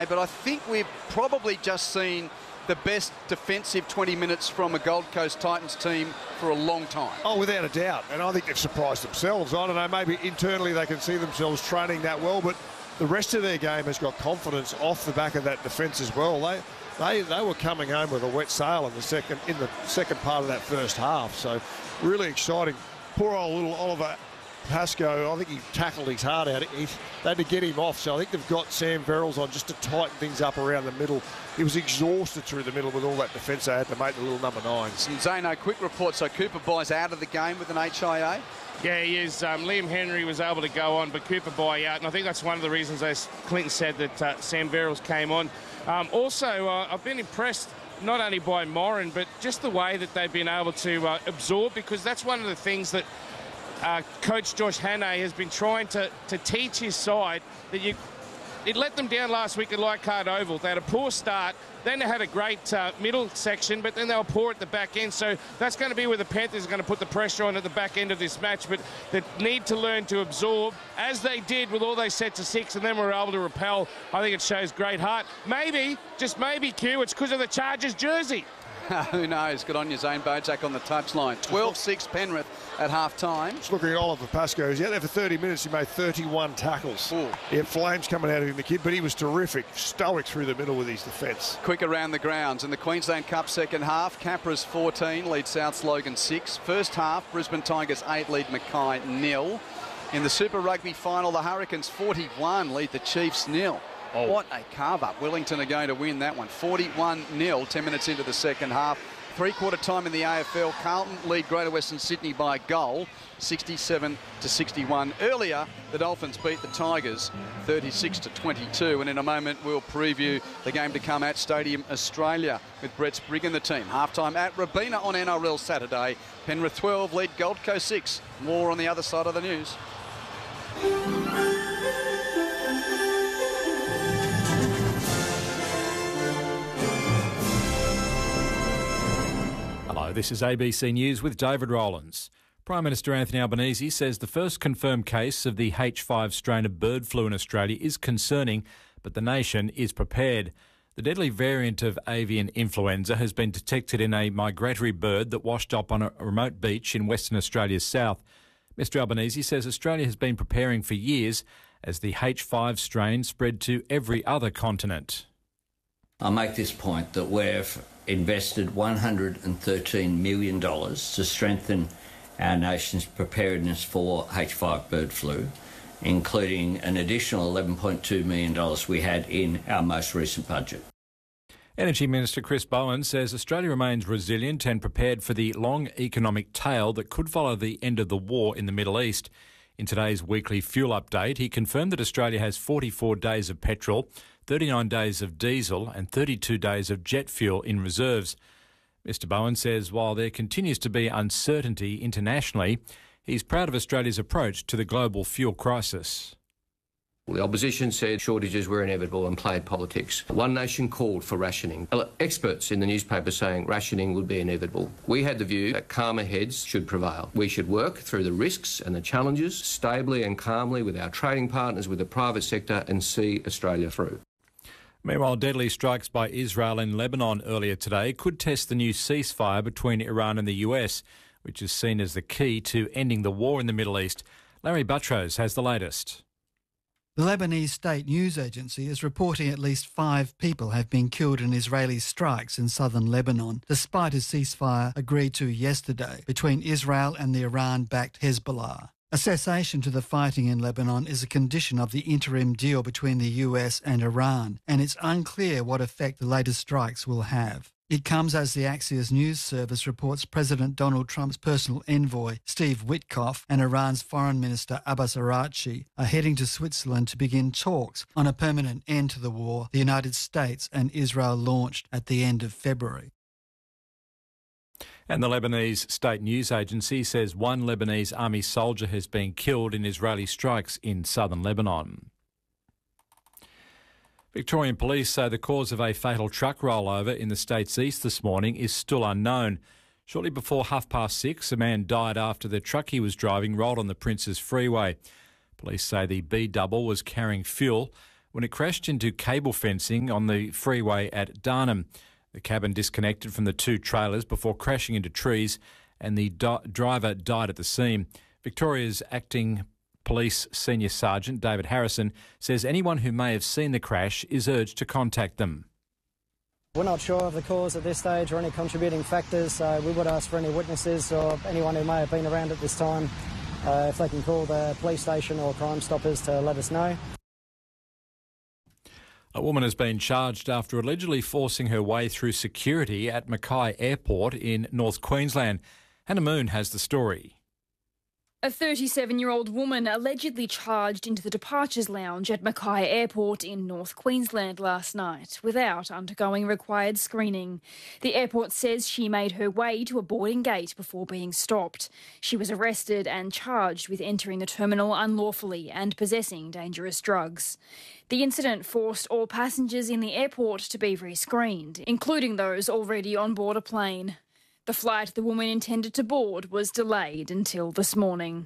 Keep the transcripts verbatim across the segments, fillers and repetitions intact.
But I think we've probably just seen the best defensive twenty minutes from a Gold Coast Titans team for a long time. Oh, without a doubt. And I think they've surprised themselves. I don't know, maybe internally they can see themselves training that well, but the rest of their game has got confidence off the back of that defence as well. They they they were coming home with a wet sail in the second in the second part of that first half. So really exciting. Poor old little Oliver Pascoe, I think he tackled his heart out. He, they had to get him off, so I think they've got Sam Verrills on just to tighten things up around the middle. He was exhausted through the middle with all that defence they had to make the little number nines. And Zano, quick report, so Cooper Bye's out of the game with an H I A? Yeah, he is. Um, Liam Henry was able to go on, but Cooper Bye out, and I think that's one of the reasons, as Clinton said, that uh, Sam Verrills came on. Um, also, uh, I've been impressed not only by Moran, but just the way that they've been able to uh, absorb, because that's one of the things that Uh, Coach Josh Hannay has been trying to, to teach his side, that you, it let them down last week at Leichhardt Oval. They had a poor start, then they had a great uh, middle section, but then they were poor at the back end. So that's going to be where the Panthers are going to put the pressure on at the back end of this match, but they need to learn to absorb, as they did with all those sets of six, and then were able to repel. I think it shows great heart. Maybe, just maybe, Q, it's because of the Chargers jersey. Who knows? Good on you, Zane Bojak on the touchline. twelve six Penrith at half-time. Just looking at Oliver Pascoe. He's out there for thirty minutes. He made thirty-one tackles. Ooh. He had flames coming out of him, the kid, but he was terrific. Stoic through the middle with his defence. Quick around the grounds. In the Queensland Cup second half, Capra's fourteen, lead South Logan six. First half, Brisbane Tigers eight, lead Mackay nil. In the Super Rugby final, the Hurricanes forty-one, lead the Chiefs nil. Oh. What a carve-up. Wellington are going to win that one. forty-one nil, ten minutes into the second half. Three-quarter time in the A F L. Carlton lead Greater Western Sydney by a goal, sixty-seven to sixty-one. Earlier, the Dolphins beat the Tigers, thirty-six to twenty-two. And in a moment, we'll preview the game to come at Stadium Australia with Brett Sprigg and the team. Halftime at Robina on N R L Saturday. Penrith twelve, lead Gold Coast six. More on the other side of the news. Hello, this is A B C News with David Rowlands. Prime Minister Anthony Albanese says the first confirmed case of the H five strain of bird flu in Australia is concerning, but the nation is prepared. The deadly variant of avian influenza has been detected in a migratory bird that washed up on a remote beach in Western Australia's south. Mister Albanese says Australia has been preparing for years as the H five strain spread to every other continent. I'll make this point that we've invested one hundred thirteen million dollars to strengthen our nation's preparedness for H five bird flu, including an additional eleven point two million dollars we had in our most recent budget. Energy Minister Chris Bowen says Australia remains resilient and prepared for the long economic tail that could follow the end of the war in the Middle East. In today's weekly fuel update, he confirmed that Australia has forty-four days of petrol, thirty-nine days of diesel and thirty-two days of jet fuel in reserves. Mister Bowen says while there continues to be uncertainty internationally, he's proud of Australia's approach to the global fuel crisis. The opposition said shortages were inevitable and played politics. One Nation called for rationing. Experts in the newspaper saying rationing would be inevitable. We had the view that calmer heads should prevail. We should work through the risks and the challenges stably and calmly with our trading partners, with the private sector, and see Australia through. Meanwhile, deadly strikes by Israel in Lebanon earlier today could test the new ceasefire between Iran and the U S, which is seen as the key to ending the war in the Middle East. Larry Buttrose has the latest. The Lebanese state news agency is reporting at least five people have been killed in Israeli strikes in southern Lebanon, despite a ceasefire agreed to yesterday between Israel and the Iran-backed Hezbollah. A cessation to the fighting in Lebanon is a condition of the interim deal between the U S and Iran, and it's unclear what effect the latest strikes will have. It comes as the Axios News Service reports President Donald Trump's personal envoy, Steve Witkoff, and Iran's Foreign Minister Abbas Araghchi are heading to Switzerland to begin talks on a permanent end to the war the United States and Israel launched at the end of February. And the Lebanese state news agency says one Lebanese army soldier has been killed in Israeli strikes in southern Lebanon. Victorian police say the cause of a fatal truck rollover in the state's east this morning is still unknown. Shortly before half past six, a man died after the truck he was driving rolled on the Princes Freeway. Police say the B-double was carrying fuel when it crashed into cable fencing on the freeway at Darnham. The cabin disconnected from the two trailers before crashing into trees, and the di- driver died at the scene. Victoria's acting Police Senior Sergeant David Harrison says anyone who may have seen the crash is urged to contact them. We're not sure of the cause at this stage or any contributing factors, so we would ask for any witnesses or anyone who may have been around at this time, uh, if they can call the police station or Crime Stoppers to let us know. A woman has been charged after allegedly forcing her way through security at Mackay Airport in North Queensland. Hannah Moon has the story. A thirty-seven-year-old woman allegedly charged into the departures lounge at Mackay Airport in North Queensland last night without undergoing required screening. The airport says she made her way to a boarding gate before being stopped. She was arrested and charged with entering the terminal unlawfully and possessing dangerous drugs. The incident forced all passengers in the airport to be re-screened, including those already on board a plane. The flight the woman intended to board was delayed until this morning.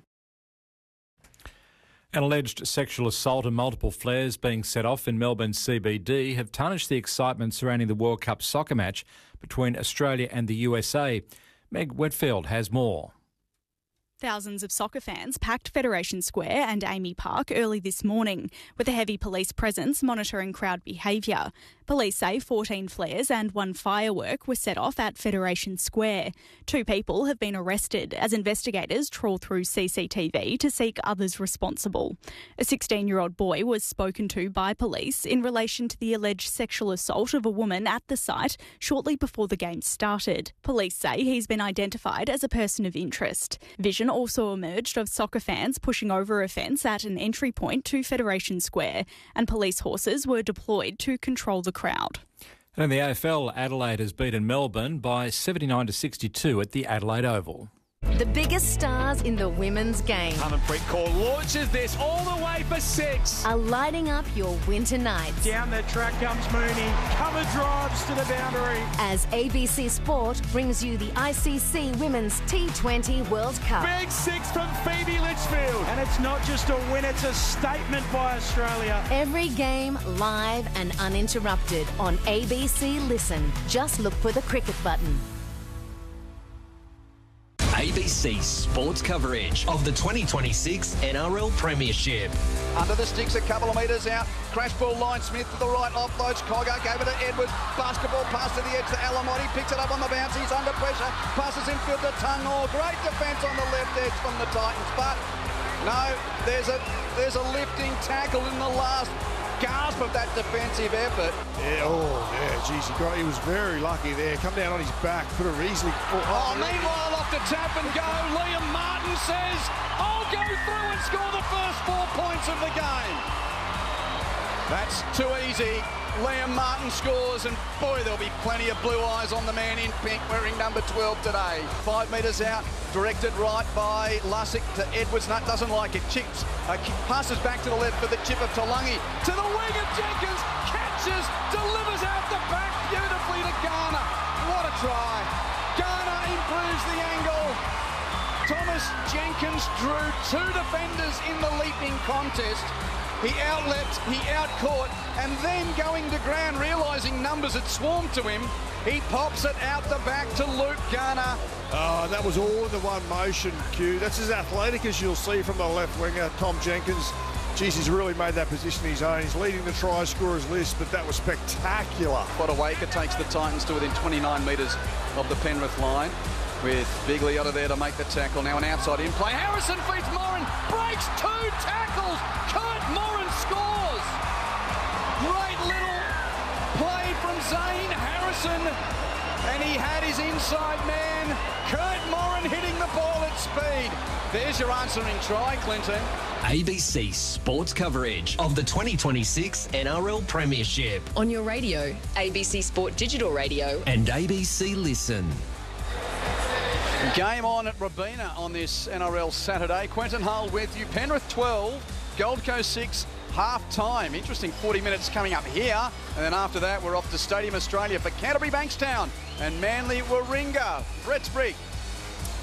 An alleged sexual assault and multiple flares being set off in Melbourne C B D have tarnished the excitement surrounding the World Cup soccer match between Australia and the U S A. Meg Whitfield has more. Thousands of soccer fans packed Federation Square and Amy Park early this morning, with a heavy police presence monitoring crowd behaviour. Police say fourteen flares and one firework were set off at Federation Square. Two people have been arrested as investigators trawl through C C T V to seek others responsible. A sixteen-year-old boy was spoken to by police in relation to the alleged sexual assault of a woman at the site shortly before the game started. Police say he's been identified as a person of interest. Vision also emerged of soccer fans pushing over a fence at an entry point to Federation Square, and police horses were deployed to control the crowd. And in the A F L, Adelaide has beaten Melbourne by seventy-nine to sixty-two at the Adelaide Oval. The biggest stars in the women's game. Harmanpreet Kaur launches this all the way for six. Are lighting up your winter nights. Down the track comes Mooney. Cover drives to the boundary. As A B C Sport brings you the I C C Women's T twenty World Cup. Big six from Phoebe Litchfield. And it's not just a win, it's a statement by Australia. Every game live and uninterrupted on A B C Listen. Just look for the cricket button. A B C Sports coverage of the twenty twenty-six N R L Premiership. Under the sticks, a couple of metres out. Crash ball line, Smith to the right, offloads. Cogger gave it to Edwards. Basketball pass to the edge to Alamotti. Picks it up on the bounce. He's under pressure. Passes infield to Tungnall. Great defence on the left edge from the Titans. But no, there's a there's a lifting tackle in the last gasp of that defensive effort. Yeah, oh, yeah, geez, he, got, he was very lucky there. Come down on his back, put it easily. Oh, oh meanwhile, off to tap and go, Liam Martin says, I'll go through and score the first four points of the game. That's too easy. Liam Martin scores, and boy, there'll be plenty of blue eyes on the man in pink wearing number twelve today. Five metres out, directed right by Lussick to Edwards. Nut doesn't like it. Chips, uh, passes back to the left for the chip of Talangi. To the wing of Jenkins, catches, delivers out the back beautifully to Garner. What a try. Garner improves the angle. Thomas Jenkins drew two defenders in the leaping contest. He outleapt, he outcaught, and then going to ground, realising numbers had swarmed to him, he pops it out the back to Luke Garner. Oh, that was all in the one motion, Q. That's as athletic as you'll see from the left winger, Tom Jenkins. Geez, he's really made that position his own. He's leading the try scorers list, but that was spectacular. Potawaker takes the Titans to within twenty-nine metres of the Penrith line, with Bigliotta there to make the tackle. Now an outside in play. Harrison feeds Moran, breaks two tackles. Kurt Moran scores. Great little play from Zane Harrison, and he had his inside man, Kurt Moran, hitting the ball at speed. There's your answering try, Clinton. A B C Sports coverage of the twenty twenty-six N R L Premiership. On your radio, A B C Sport Digital Radio. And A B C Listen. Game on at Robina on this N R L Saturday. Quentin Hull with you. Penrith twelve, Gold Coast six, half time. Interesting forty minutes coming up here. And then after that, we're off to Stadium Australia for Canterbury Bankstown and Manly Warringah. Brett Sprigg.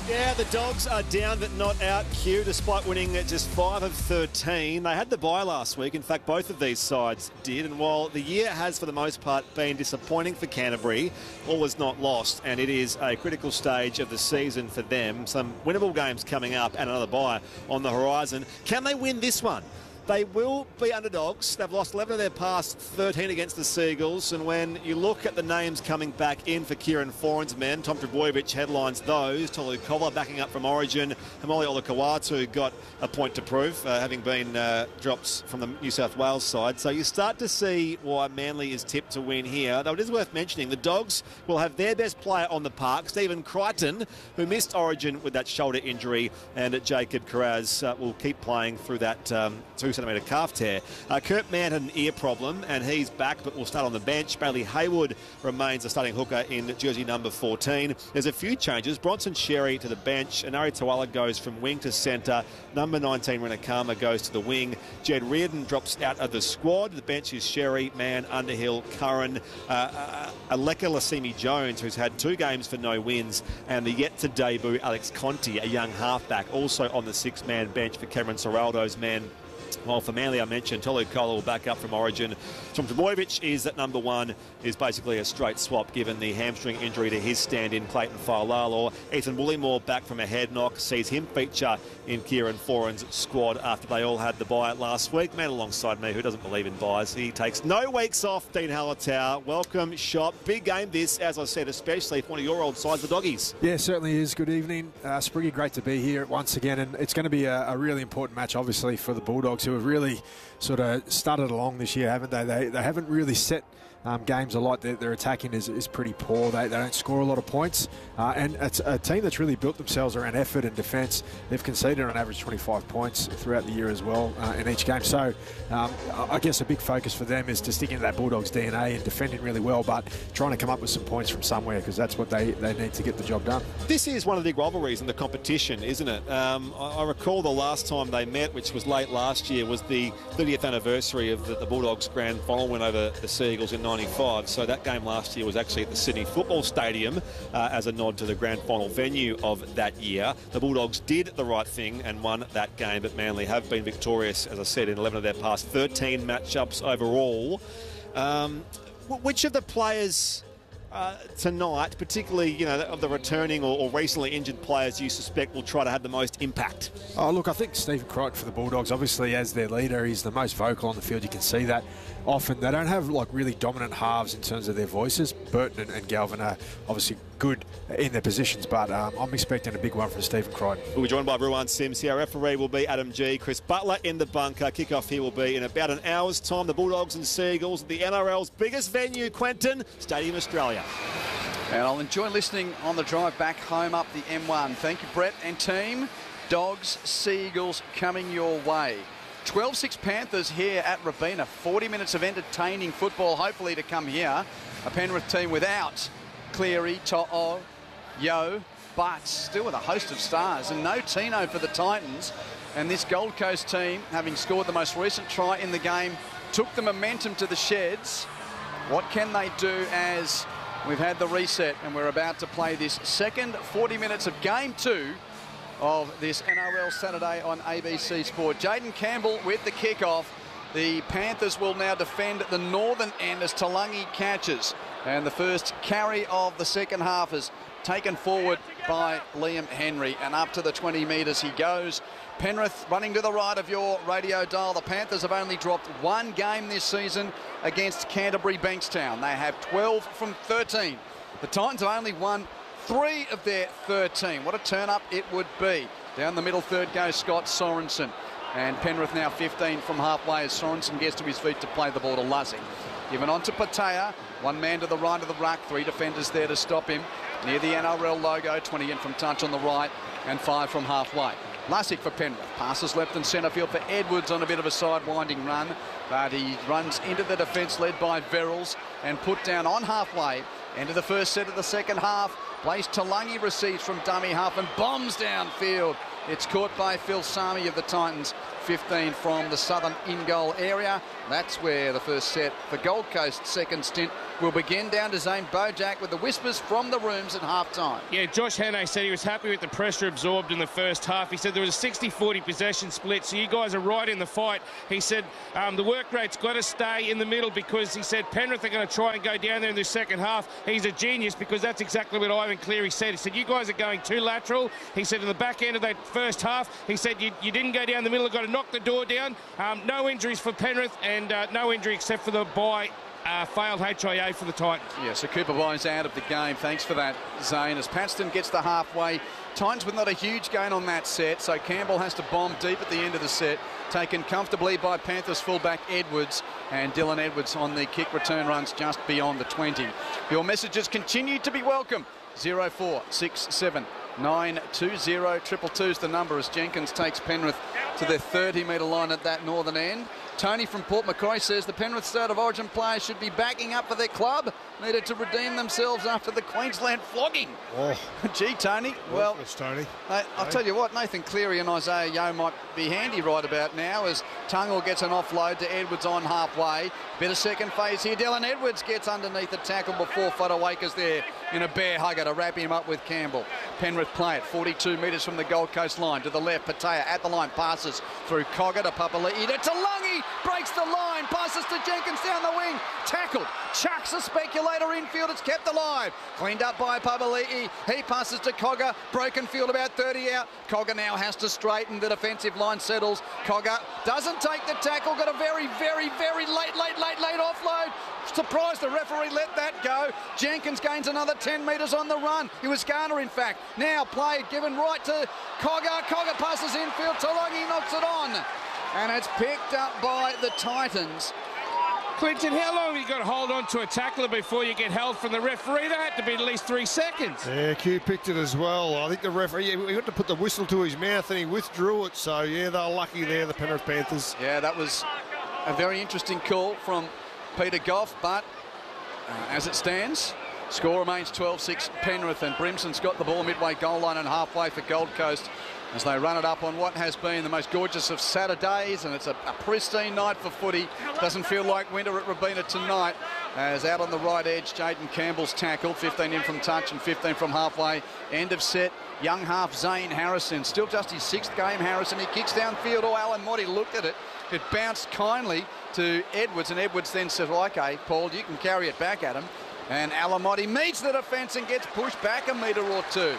Yeah, the Dogs are down but not out, Q, despite winning just five of thirteen. They had the bye last week. In fact, both of these sides did. And while the year has, for the most part, been disappointing for Canterbury, all is not lost. And it is a critical stage of the season for them. Some winnable games coming up and another bye on the horizon. Can they win this one? They will be underdogs. They've lost eleven of their past thirteen against the Seagulls. And when you look at the names coming back in for Kieran Foran's men, Tom Trbojevic headlines those. Tolu Kola backing up from Origin. Hamoli Olakau'atu got a point to prove, uh, having been uh, dropped from the New South Wales side. So you start to see why Manly is tipped to win here. Though it is worth mentioning, the Dogs will have their best player on the park, Stephen Crichton, who missed Origin with that shoulder injury, and Jacob Kiraz uh, will keep playing through that um, two centimetre calf tear. Uh, Kurt Mann had an ear problem and he's back but will start on the bench. Bailey Hayward remains the starting hooker in jersey number fourteen. There's a few changes. Bronson Sherry to the bench. Anari Tawala goes from wing to centre. Number nineteen, Renakama, goes to the wing. Jed Reardon drops out of the squad. The bench is Sherry, Mann, Underhill, Curran, uh, uh, Aleka Lasimi-Jones, who's had two games for no wins, and the yet-to-debut Alex Conti, a young halfback, also on the six-man bench for Cameron Serraldo's men. Well, for Manly, I mentioned Tolu Kola will back up from Origin. Tom Trbojevic is at number one, is basically a straight swap given the hamstring injury to his stand-in, Clayton Fa'alalo. Ethan Woollymore back from a head knock, sees him feature in Kieran Foran's squad after they all had the bye last week. Man alongside me who doesn't believe in byes. He takes no weeks off, Dean Hallertau. Welcome, Shop. Big game this, as I said, especially for one of your old sides, the Doggies. Yeah, certainly is. Good evening. Uh, Spriggy, great to be here once again, and it's going to be a, a really important match, obviously, for the Bulldogs, who have really sort of started along this year, haven't they? They, they haven't really set um, games a lot. Their, their attacking is, is pretty poor. They, they don't score a lot of points. Uh, and it's a team that's really built themselves around effort and defence. They've conceded on average twenty-five points throughout the year as well uh, in each game. So um, I guess a big focus for them is to stick into that Bulldogs D N A and defending really well, but trying to come up with some points from somewhere, because that's what they, they need to get the job done. This is one of the big rivalries in the competition, isn't it? Um, I, I recall the last time they met, which was late last year, was the thirtieth anniversary of the, the Bulldogs grand final win over the Seagulls in ninety-five. So that game last year was actually at the Sydney Football Stadium uh, as a nod to the grand final venue of that year. The Bulldogs did the right thing and won that game, but Manly have been victorious, as I said, in eleven of their past thirteen matchups overall. Um, which of the players Uh, tonight, particularly, you know, of the returning or, or recently injured players, you suspect will try to have the most impact? Oh, look, I think Stephen Crichton for the Bulldogs, obviously as their leader, he's the most vocal on the field. You can see that often. They don't have like really dominant halves in terms of their voices. Burton and, and Galvin are obviously good in their positions, but um, I'm expecting a big one from Stephen Crichton. We'll be joined by Ruan Sims here. Our referee will be Adam G. Chris Butler in the bunker. Kickoff here will be in about an hour's time. The Bulldogs and Seagulls at the N R L's biggest venue, Quentin, Stadium Australia. And I'll enjoy listening on the drive back home up the M one. Thank you, Brett and team. Dogs, Seagulls coming your way. twelve six Panthers here at Robina. forty minutes of entertaining football, hopefully to come here. A Penrith team without Cleary, To'o, Yo, but still with a host of stars. And no Tino for the Titans. And this Gold Coast team, having scored the most recent try in the game, took the momentum to the sheds. What can they do as we've had the reset and we're about to play this second forty minutes of game two of this N R L Saturday on A B C Sport. Jaden Campbell with the kickoff. The Panthers will now defend the northern end as Talangi catches. And the first carry of the second half is taken forward by Liam Henry. And up to the twenty metres he goes. Penrith running to the right of your radio dial. The Panthers have only dropped one game this season against Canterbury Bankstown. They have twelve from thirteen. The Titans have only won three of their thirteen. What a turn-up it would be. Down the middle third goes Scott Sorensen. And Penrith now fifteen from halfway as Sorensen gets to his feet to play the ball to Lussick. Given on to Patea. One man to the right of the ruck. Three defenders there to stop him. Near the N R L logo. twenty in from touch on the right and five from halfway. Lussick for Penrith. Passes left and centre field for Edwards on a bit of a side-winding run. But he runs into the defence led by Verrills and put down on halfway. Into the first set of the second half. Blaze Talangi receives from dummy half and bombs downfield. It's caught by Phil Sami of the Titans fifteen from the southern in-goal area. That's where the first set for Gold Coast's second stint will begin. Down to Zane Bojack with the whispers from the rooms at half-time. Yeah, Josh Hannay said he was happy with the pressure absorbed in the first half. He said there was a sixty forty possession split, so you guys are right in the fight. He said um, the work rate's got to stay in the middle because he said Penrith are going to try and go down there in the second half. He's a genius because that's exactly what Ivan Cleary said. He said, you guys are going too lateral. He said in the back end of that first half, he said you, you didn't go down the middle, you've got to knock the door down. Um, no injuries for Penrith and uh, no injury except for the bye. Uh, failed H I A for the Titans. Yeah, so Cooper Bynes out of the game. Thanks for that, Zane. As Paxton gets the halfway, Titans with not a huge gain on that set, so Campbell has to bomb deep at the end of the set. Taken comfortably by Panthers fullback Edwards, and Dylan Edwards on the kick return runs just beyond the twenty. Your messages continue to be welcome. zero four six seven nine two zero triple two is the number as Jenkins takes Penrith to their thirty metre line at that northern end. Tony from Port McCoy says the Penrith State of Origin players should be backing up for their club. Needed to redeem themselves after the Queensland flogging. Oh. Gee, Tony. Well, Worthless, Tony. I, I'll tell you what, Nathan Cleary and Isaiah Yeo might be handy right about now as Tungle gets an offload to Edwards on halfway. Bit of second phase here. Dylan Edwards gets underneath the tackle before Fodawaker's there in a bear hugger to wrap him up with Campbell. Penrith play it forty-two metres from the Gold Coast line to the left. Patea at the line, passes through Cogger to Papali'i to Talangi, breaks the line, passes to Jenkins down the wing, tackled, chucks a speculator infield, it's kept alive, cleaned up by Papali'i, he passes to Cogger, broken field about thirty out. Cogger now has to straighten, the defensive line settles. Cogger doesn't take the tackle, got a very, very, very late, late, late, late offload. Surprised the referee let that go. Jenkins gains another ten metres on the run. It was Garner, in fact. Now play given right to Cogger. Cogger passes infield. Talangi knocks it on. And it's picked up by the Titans. Clinton, how long have you got to hold on to a tackler before you get held from the referee? That had to be at least three seconds. Yeah, Q picked it as well. I think the referee, yeah, he got to put the whistle to his mouth and he withdrew it. So, yeah, they were lucky there, the Penrith Panthers. Yeah, that was a very interesting call from Peter Goff, but uh, as it stands, score remains twelve six Penrith, and Brimson's got the ball midway goal line and halfway for Gold Coast as they run it up on what has been the most gorgeous of Saturdays, and it's a, a pristine night for footy. Doesn't feel like winter at Robina tonight, as out on the right edge, Jaden Campbell's tackled, fifteen in from touch and fifteen from halfway. End of set, young half Zane Harrison, still just his sixth game, Harrison. He kicks downfield, oh, Alan Motti looked at it. It bounced kindly to Edwards, and Edwards then said, well, OK, Paul, you can carry it back at him. And Alamotti meets the defence and gets pushed back a metre or two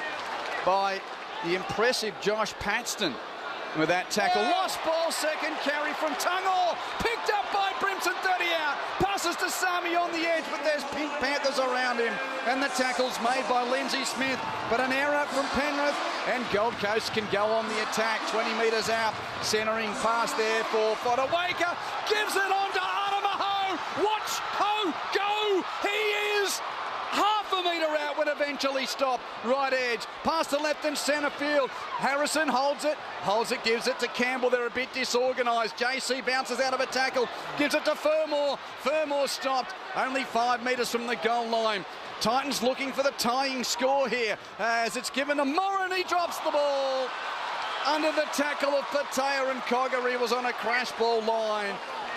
by the impressive Josh Paxton with that tackle. Lost ball, second carry from Tungle. Picked up by Brimson, thirty out. Passes to Sami on the edge, but there's Pink Panthers around him. And the tackle's made by Lindsay Smith. But an error from Penrith, and Gold Coast can go on the attack. twenty metres out. Centering pass there for Fodawaker. Gives it on to Aramaho. Watch Ho go. He is half a metre out when eventually stopped. Right edge, past the left and centre field. Harrison holds it, holds it, gives it to Campbell. They're a bit disorganised. J C bounces out of a tackle, gives it to Fermor. Fermor stopped, only five metres from the goal line. Titans looking for the tying score here as it's given to Moran. He drops the ball under the tackle of Patea and Cogger. He was on a crash ball line.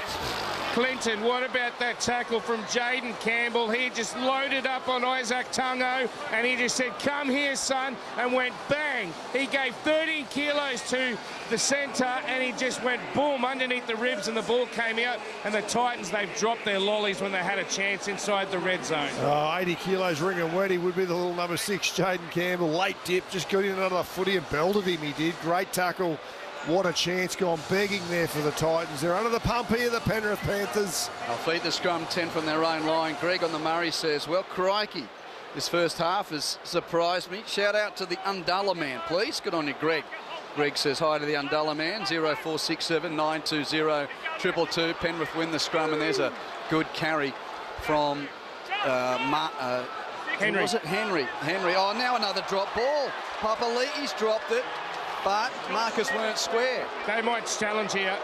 Clinton, what about that tackle from Jaden Campbell? He just loaded up on Isaac Tungo and he just said, come here, son, and went bang. He gave thirteen kilos to the centre and he just went boom underneath the ribs and the ball came out, and the Titans, they've dropped their lollies when they had a chance inside the red zone. Oh, eighty kilos ring and wet. He would be the little number six, Jaden Campbell. Late dip, just got in another footy and belted him. He did. Great tackle. What a chance gone begging there for the Titans. They're under the pump here, the Penrith Panthers. They'll feed the scrum ten from their own line. Greg on the Murray says, well, crikey, this first half has surprised me. Shout out to the Undullah man, please. Good on you, Greg. Greg says hi to the Undullah man. zero four six seven nine two zero triple two. Penrith win the scrum, and there's a good carry from uh, Ma uh, Henry. Was it Henry? Henry. Oh, now another drop ball. Papali'i's dropped it, but Marcus weren't square. They might challenge here.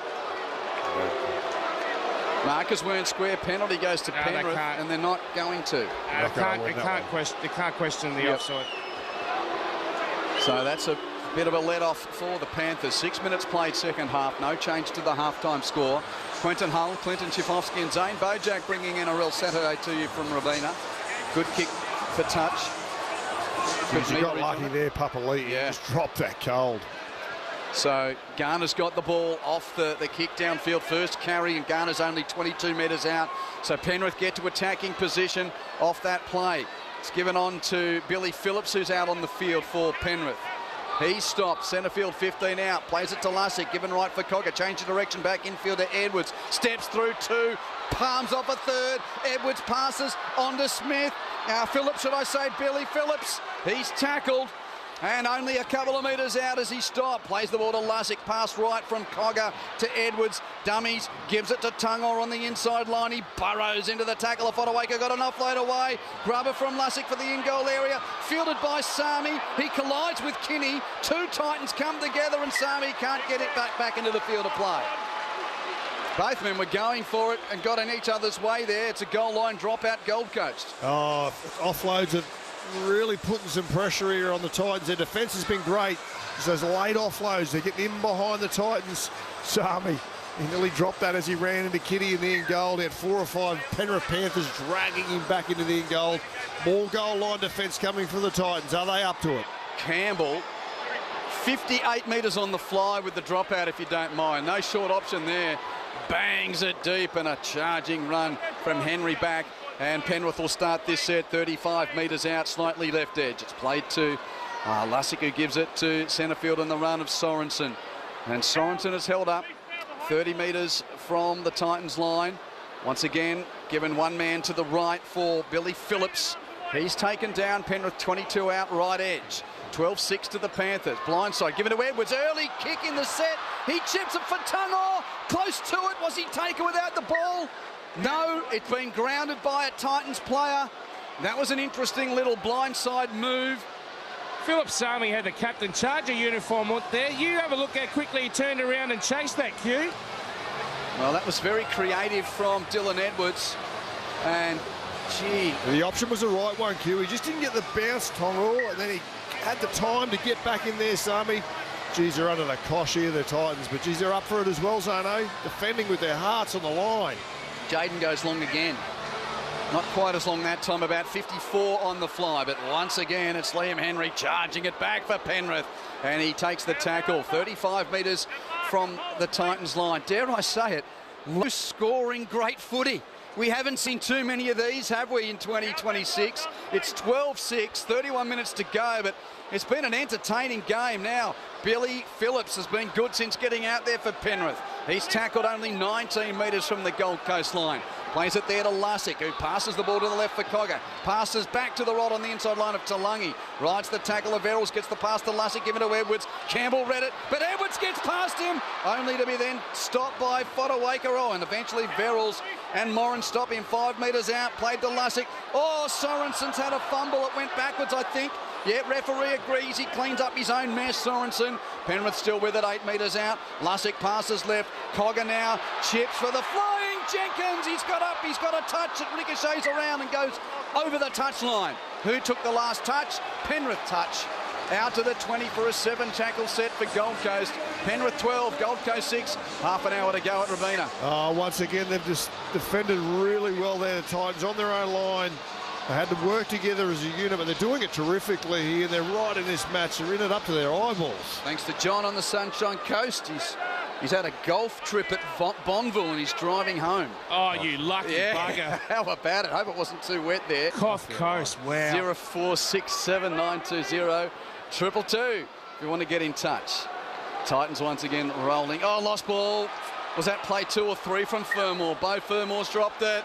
Marcus weren't square. Penalty goes to No, Penrith, they can't. and they're not going to. Uh, they, can't, they, can't question, they can't question the Yep. offside. So that's a bit of a let-off for the Panthers. Six minutes played second half. No change to the half-time score. Quentin Hull, Clinton Schifofsky and Zane Bojack bringing in a real Saturday to you from Robina. Good kick for touch. Good you got lucky there, Papali'i. Yeah. Just dropped that cold. So Garner's got the ball off the, the kick downfield. First carry, and Garner's only twenty-two metres out. So Penrith get to attacking position off that play. It's given on to Billy Phillips, who's out on the field for Penrith. He stops, centre field fifteen out, plays it to Lussick, given right for Cogger, change of direction, back infield to Edwards, steps through two, palms off a third, Edwards passes on to Smith. Now Phillips, should I say Billy Phillips, he's tackled. And only a couple of metres out as he stopped. Plays the ball to Lussick, pass right from Cogger to Edwards. Dummies, gives it to Tungor on the inside line. He burrows into the tackle of Fodawaker, got an offload away. Grubber from Lussick for the in-goal area. Fielded by Sami. He collides with Kinney. Two Titans come together and Sami can't get it back, back into the field of play. Both men were going for it and got in each other's way there. It's a goal line dropout, Gold Coast. Oh, offloads of... really putting some pressure here on the Titans. Their defence has been great. It's those late offloads. They're getting in behind the Titans. Sami, he nearly dropped that as he ran into Kitty in the end goal. They had four or five Penrith Panthers dragging him back into the end goal. More goal line defence coming for the Titans. Are they up to it? Campbell, fifty-eight metres on the fly with the dropout, if you don't mind. No short option there. Bangs it deep and a charging run from Henry back. And Penrith will start this set thirty-five metres out, slightly left edge. It's played to uh, Lussick, who gives it to centre field in the run of Sorensen. And Sorensen is held up thirty metres from the Titans line. Once again, given one man to the right for Billy Phillips. He's taken down. Penrith twenty-two out, right edge. twelve six to the Panthers. Blindside given to Edwards. Early kick in the set. He chips it for Tungor. Close to it. Was he taken without the ball? No, it's been grounded by a Titans player. That was an interesting little blindside move. Philip Sami had the captain charger uniform on there. You have a look how quickly he turned around and chased that, Q. Well, that was very creative from Dylan Edwards. And, gee. The option was the right one, Q. He just didn't get the bounce, Tungor, and then he had the time to get back in there, Sami. Geez, they're under the cosh here, the Titans. But, geez, they're up for it as well, Zano. Defending with their hearts on the line. Jaden goes long again. Not quite as long that time, about fifty-four on the fly, but once again it's Liam Henry charging it back for Penrith, and he takes the tackle thirty-five metres from the Titans line. Dare I say it, loose scoring great footy. We haven't seen too many of these, have we, in twenty twenty-six? It's twelve six, thirty-one minutes to go, but it's been an entertaining game now. Billy Phillips has been good since getting out there for Penrith. He's tackled only nineteen metres from the Gold Coast line. Plays it there to Lussick, who passes the ball to the left for Cogger. Passes back to the right on the inside line of Talangi. Rides the tackle of Verrills, gets the pass to Lussick, given to Edwards. Campbell read it, but Edwards gets past him, only to be then stopped by Fodawaker. Oh, and eventually Verrills and Moran stop him five metres out. Played to Lussick. Oh, Sorensen's had a fumble. It went backwards, I think. Yeah, referee agrees. He cleans up his own mess, Sorensen. Penrith still with it, eight metres out. Lussick passes left. Cogger now chips for the flying Jenkins. He's got up, he's got a touch. It ricochets around and goes over the touchline. Who took the last touch? Penrith touch. Out to the twenty for a seven tackle set for Gold Coast. Penrith twelve, Gold Coast six. Half an hour to go at Robina. Oh, once again, they've just defended really well there, the Titans, on their own line. They had to work together as a unit, but they're doing it terrifically here. They're right in this match. They're in it up to their eyeballs. Thanks to John on the Sunshine Coast. He's he's had a golf trip at Bonville and he's driving home. Oh, you lucky yeah. bugger. How about it? Hope it wasn't too wet there. Cough Coast, wow. zero four six seven nine two zero triple two if you want to get in touch. Titans once again rolling. Oh, lost ball. Was that play two or three from Fermor? Bo Fermor's dropped it.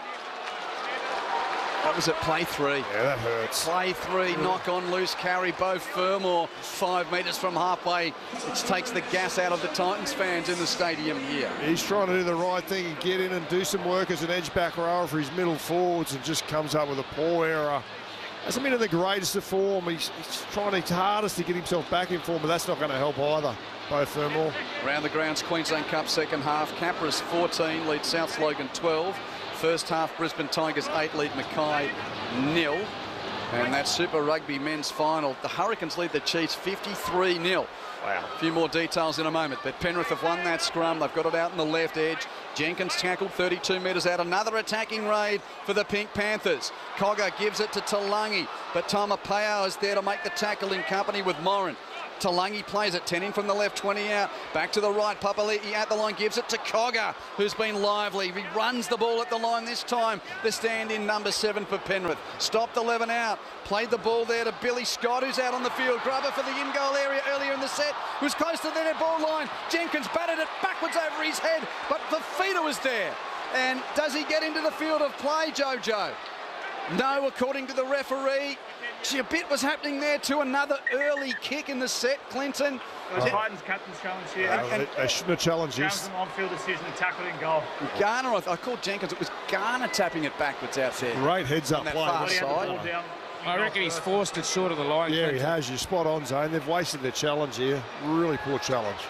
That was at play three. Yeah, that hurts. Play three, yeah. Knock on, loose carry. Bo Fermor, five metres from halfway, which takes the gas out of the Titans fans in the stadium here. He's trying to do the right thing and get in and do some work as an edge back rower for his middle forwards, and just comes up with a poor error. Hasn't been in the greatest of form. He's, he's trying his hardest to get himself back in form, but that's not going to help either. Bo Fermor. Around the grounds, Queensland Cup second half. Capras fourteen, leads South Logan twelve. First half, Brisbane Tigers eight, lead Mackay nil. And that Super Rugby men's final, the Hurricanes lead the Chiefs fifty-three nil. Wow. A few more details in a moment, but Penrith have won that scrum. They've got it out on the left edge. Jenkins tackled thirty-two metres out. Another attacking raid for the Pink Panthers. Cogger gives it to Talangi, but Tamapao is there to make the tackle in company with Morin. Talangi plays it, ten in from the left, twenty out. Back to the right, Papali'i at the line, gives it to Cogger, who's been lively. He runs the ball at the line this time. The stand-in number seven for Penrith. Stopped eleven out. Played the ball there to Billy Scott, who's out on the field. Grubber for the in-goal area earlier in the set, who's close to the net ball line. Jenkins batted it backwards over his head, but Fifita was there. And does he get into the field of play, Jojo? No, according to the referee. Gee, a bit was happening there too. Another early kick in the set, Clinton. It was Titans captain's challenge here. Uh, they, they shouldn't have challenged this. An on-field decision and tackled in goal. Garner, I, I called Jenkins. It was Garner tapping it backwards out there. Great heads-up play. Far side. I reckon he's forced it short of the line. Yeah, Clinton. he has. You're spot on, Zane. They've wasted their challenge here. Really poor challenge.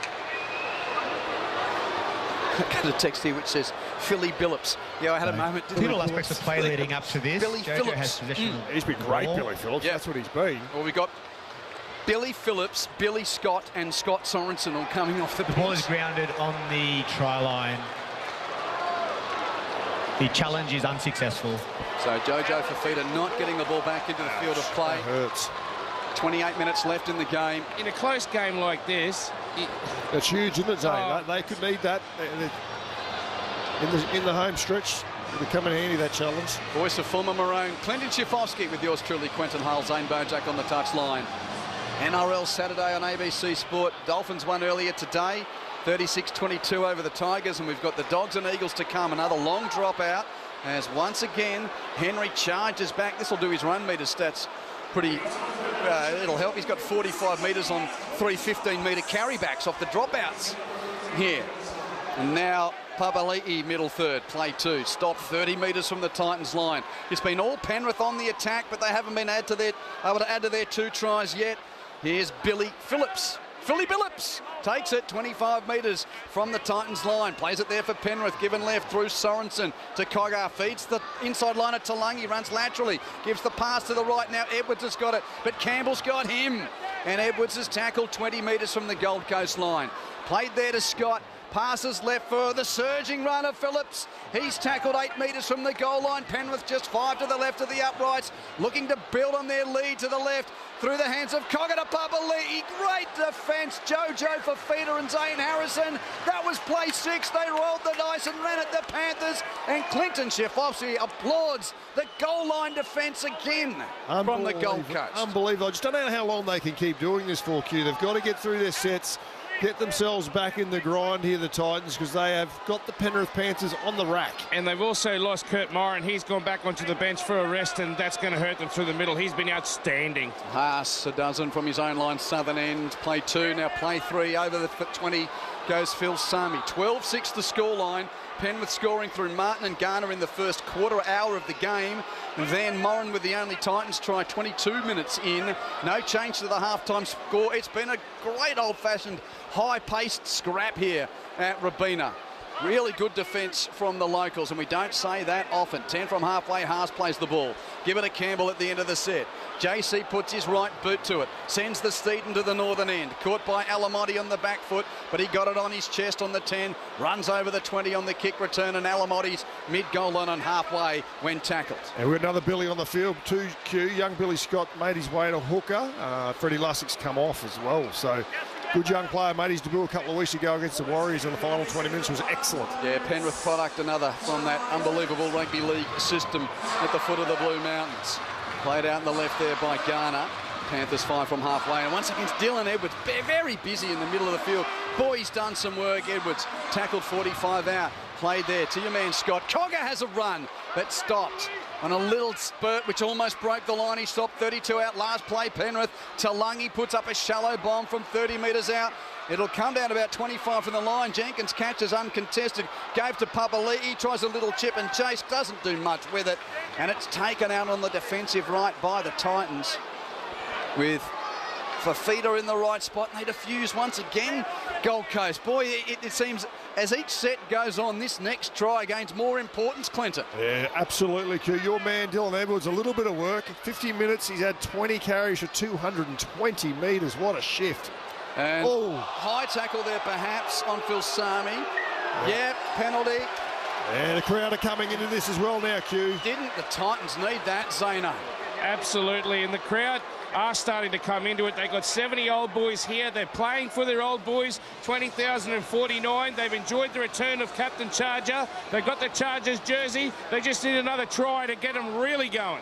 I got a text here which says Philly Billups. Yeah, I had a moment. Little aspects of play leading up to this. Billy Jojo Phillips. has possession. Mm. He's been great, ball. Billy Phillips. Yeah. That's what he's been. Well, we've got Billy Phillips, Billy Scott and Scott Sorensen all coming off the The ball is grounded on the try line. The challenge is unsuccessful. So Jojo Fifita not getting the ball back into the Ouch, field of play. That hurts. twenty-eight minutes left in the game. In a close game like this, it, That's huge, isn't it, Zane? Oh. They, they could need that in the in the home stretch. It'll come in handy, that challenge. Voice of former Maroon, Clinton Schifofsky with yours truly, Quentin Hull, Zane Bojack on the touchline. N R L Saturday on A B C Sport. Dolphins won earlier today, thirty-six twenty-two over the Tigers, and we've got the Dogs and Eagles to come. Another long dropout as once again Henry charges back. This will do his run metre stats pretty, uh, it'll help. He's got forty-five metres on three fifteen metre carrybacks off the dropouts here. And now Papali'i, middle third, play two, stop thirty metres from the Titans line. It's been all Penrith on the attack, but they haven't been add to their, able to add to their two tries yet. Here's Billy Phillips. Philly Billups takes it twenty-five metres from the Titans line. Plays it there for Penrith. Given left through Sorensen to Cogger. Feeds the inside line at Talangi. Runs laterally. Gives the pass to the right. Now Edwards has got it. But Campbell's got him. And Edwards has tackled twenty metres from the Gold Coast line. Played there to Scott. Passes left for the surging runner, Phillips. He's tackled eight metres from the goal line. Penrith just five to the left of the uprights, looking to build on their lead to the left through the hands of Cogger to Papali'i. Great defence, Jojo Fifita and Zane Harrison. That was play six. They rolled the dice and ran at the Panthers. And Clinton Schifofsky applauds the goal line defence again from the Gold Coast. Unbelievable. I just don't know how long they can keep doing this for, Q. They've got to get through their sets, get themselves back in the grind here, the Titans, because they have got the Penrith Panthers on the rack. And they've also lost Kurt Morin. He's gone back onto the bench for a rest, and that's going to hurt them through the middle. He's been outstanding. Haas, a dozen from his own line, southern end. Play two, now play three. Over the twenty goes Phil Sami. twelve six the scoreline. Penrith scoring through Martin and Garner in the first quarter hour of the game. Then Morin with the only Titans try twenty-two minutes in. No change to the halftime score. It's been a great old-fashioned high-paced scrap here at Robina. Really good defence from the locals, and we don't say that often. ten from halfway, Haas plays the ball. Give it to Campbell at the end of the set. J C puts his right boot to it. Sends the Steeton to the northern end. Caught by Alamotti on the back foot, but he got it on his chest on the ten. Runs over the twenty on the kick return, and Alamotti's mid-goal line on halfway when tackled. And we've got another Billy on the field, two Q. Young Billy Scott made his way to hooker. Uh, Freddie Lussig's come off as well, so good young player. Made his debut a couple of weeks ago against the Warriors in the final twenty minutes. Was excellent. Yeah, Penrith product, another from that unbelievable rugby league system at the foot of the Blue Mountains. Played out in the left there by Garner. Panthers five from halfway, and once against Dylan Edwards, very busy in the middle of the field. Boy, he's done some work. Edwards tackled forty-five out. Played there to your man Scott. Cogger has a run, but stopped on a little spurt which almost broke the line. He stopped thirty-two out. Last play, Penrith. Talangi puts up a shallow bomb from thirty metres out. It'll come down about twenty-five from the line. Jenkins catches uncontested. Gave to Papali'i. Tries a little chip and chase. Doesn't do much with it. And it's taken out on the defensive right by the Titans, with Fifita in the right spot, and they defuse once again. Gold Coast, boy, it, it seems as each set goes on, this next try gains more importance, Clinton. Yeah, absolutely, Q. Your man, Dylan Edwards, a little bit of work. fifty minutes, he's had twenty carries for two hundred twenty metres. What a shift. And oh. high tackle there, perhaps, on Phil Sami. Yeah. Yep, penalty. And the crowd are coming into this as well now, Q. Didn't the Titans need that, Zeno? Absolutely, and the crowd are starting to come into it. They've got seventy old boys here. They're playing for their old boys, twenty thousand forty-nine. They've enjoyed the return of Captain Charger. They've got the Chargers jersey. They just need another try to get them really going.